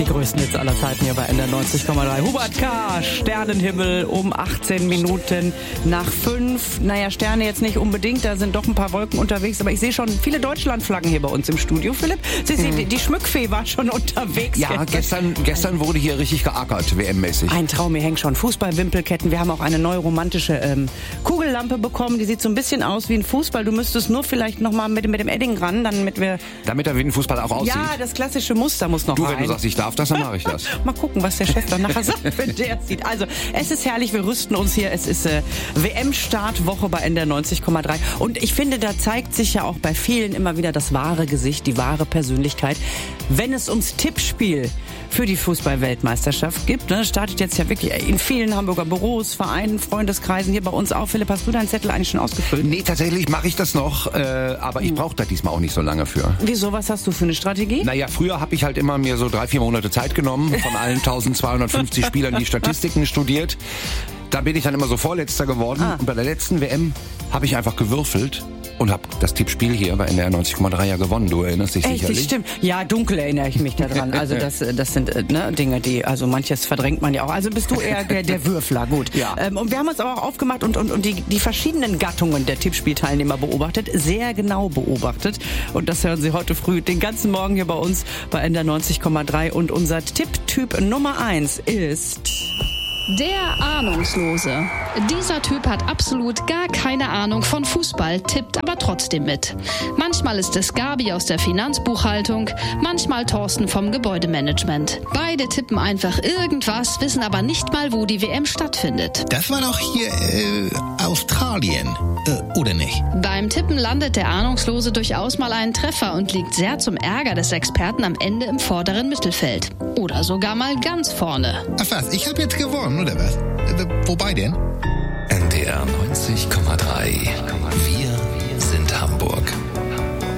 größten Hits aller Zeiten hier bei NDR 90,3. Hubert K., Sternenhimmel um 18 Minuten nach 5. Naja, Sterne jetzt nicht unbedingt, da sind doch ein paar Wolken unterwegs, aber ich sehe schon viele Deutschlandflaggen hier bei uns im Studio. Philipp, die Schmückfee war schon unterwegs. Ja, gestern wurde hier richtig geackert, WM-mäßig. Ein Traum, hier hängen schon Fußballwimpelketten. Wir haben auch eine neue romantische Kugellampe bekommen, die sieht so ein bisschen aus wie ein Fußball. Du müsstest nur vielleicht nochmal mit dem Edding ran, damit er wie ein Fußball auch aussieht. Ja, das klassische Muster muss noch rein. Wenn du sagst, ich darf das, dann mache ich das. Mal gucken, was der Chef dann nachher sagt, wenn der sieht. Also, es ist herrlich, wir rüsten uns hier. Es ist WM-Startwoche bei NDR 90,3. Und ich finde, da zeigt sich ja auch bei vielen immer wieder das wahre Gesicht, die wahre Persönlichkeit. Wenn es ums Tippspiel für die Fußball-Weltmeisterschaft gibt, ne, startet jetzt ja wirklich in vielen Hamburger Büros, Vereinen, Freundeskreisen, hier bei uns auch. Philipp, hast du deinen Zettel eigentlich schon ausgefüllt? Nee, tatsächlich mache ich das noch, aber ich brauche da diesmal auch nicht so lange für. Wieso, was hast du für eine Strategie? Naja, früher habe ich halt immer mir so 3-4 Monate Zeit genommen, von allen 1250 Spielern die Statistiken studiert. Da bin ich dann immer so Vorletzter geworden. Und bei der letzten WM habe ich einfach gewürfelt und habe das Tippspiel hier bei NDR 90,3 ja gewonnen. Du erinnerst dich sicherlich? Das stimmt. Ja, dunkel erinnere ich mich daran. Also das sind Dinge, die, also manches verdrängt man ja auch. Also bist du eher der Würfler, gut. Ja. Und wir haben uns aber auch aufgemacht und die verschiedenen Gattungen der Tippspielteilnehmer beobachtet, sehr genau beobachtet. Und das hören Sie heute früh den ganzen Morgen hier bei uns bei NDR 90,3. Und unser Tipptyp Nummer 1 ist... Der Ahnungslose. Dieser Typ hat absolut gar keine Ahnung von Fußball, tippt aber trotzdem mit. Manchmal ist es Gabi aus der Finanzbuchhaltung, manchmal Thorsten vom Gebäudemanagement. Beide tippen einfach irgendwas, wissen aber nicht mal, wo die WM stattfindet. Das war doch hier Australien, oder nicht? Beim Tippen landet der Ahnungslose durchaus mal einen Treffer und liegt sehr zum Ärger des Experten am Ende im vorderen Mittelfeld. Oder sogar mal ganz vorne. Ach was, ich habe jetzt gewonnen, oder was? Wobei denn? NDR 90,3.